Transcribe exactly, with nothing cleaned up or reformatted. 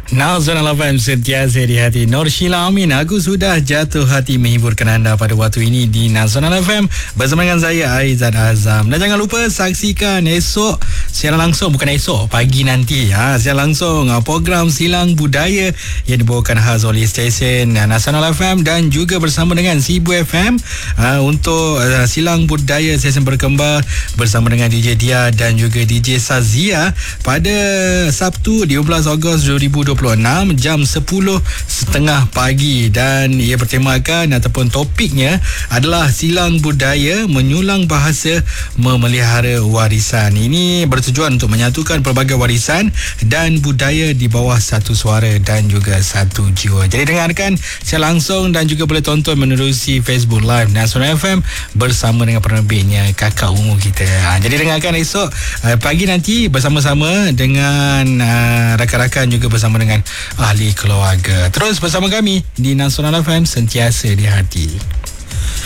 Nasional F M sentiasa di hati. Nur Sheila Amin, aku sudah jatuh hati menghiburkan anda pada waktu ini di Nasional F M bersama dengan saya Aizat Azam. Dan jangan lupa saksikan esok secara langsung, bukan esok, pagi nanti ha, secara langsung program Silang Budaya yang dibawakan khas oleh stesen Nasional F M dan juga bersama dengan Sibu F M ha, untuk uh, Silang Budaya stesen berkembar bersama dengan D J Dia dan juga D J Sazia pada Sabtu lima belas Ogos dua ribu dua puluh enam jam sepuluh setengah pagi, dan ia bertemakan ataupun topiknya adalah Silang Budaya Menyulang Bahasa Memelihara Warisan. Ini bertujuan untuk menyatukan pelbagai warisan dan budaya di bawah satu suara dan juga satu jiwa. Jadi dengarkan secara langsung dan juga boleh tonton menerusi Facebook Live Nasional F M bersama dengan penerbitnya kakak ungu kita. Ha, jadi dengarkan esok uh, pagi nanti bersama-sama dengan uh, rakan-rakan juga bersama dengan ahli keluarga. Terus bersama kami di Nasional F M sentiasa di hati.